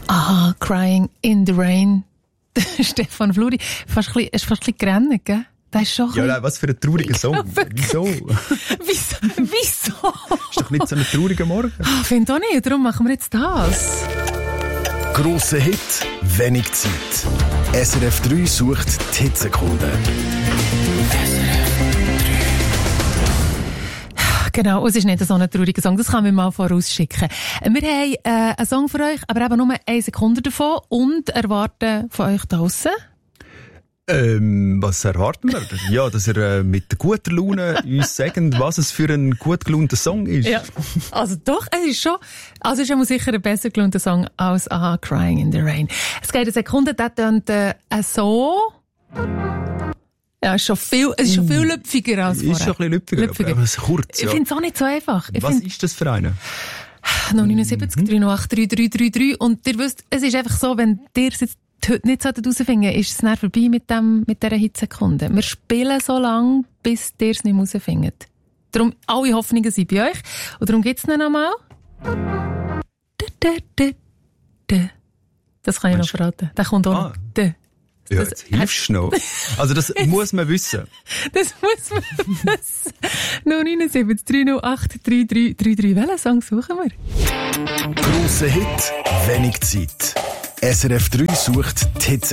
Aha, Crying in the Rain. Stefan Fluri. Ist fast ein bisschen gerannt, gell? Das ist schon ja, was für ein trauriger Song. Wieso? Wieso? Ist doch nicht so ein trauriger Morgen. Ich finde auch nicht, darum machen wir jetzt das. Grosser Hit, wenig Zeit. SRF 3 sucht die Hitsekunden. Genau, es ist nicht so ein trauriger Song, das kann man mal vorausschicken. Wir haben einen Song für euch, aber eben nur 1 Sekunde davon und erwarten von euch draussen. Was erwarten wir? Ja, dass ihr mit guter Laune uns sagt, was es für ein gut gelaunter Song ist. Ja, also doch, es ist schon, also es ist ja sicher ein besser gelaunter Song als Aha, Crying in the Rain. Es geht eine Sekunde, der tönt so. Ja, es ist schon viel lüpfiger als vorher. Ist schon ein bisschen lüpfiger. Aber es ist kurz. Ja. Ich finde es auch nicht so einfach. Was ist das für eine? 079 308 3333 und ihr wisst, es ist einfach so, wenn ihr es jetzt heute nicht herausfinden solltet, ist es dann vorbei mit dieser Hitsekunde. Wir spielen so lange, bis ihr es nicht herausfindet. Darum, alle Hoffnungen sind bei euch. Und darum gibt es noch einmal. Das kann ich noch verraten. Der kommt auch noch. Ja, jetzt hilfst du noch. Also das muss man wissen. Das muss man wissen. 079 308 3333. Welchen Song suchen wir? Grosser Hit, wenig Zeit. SRF 3 sucht die Hits.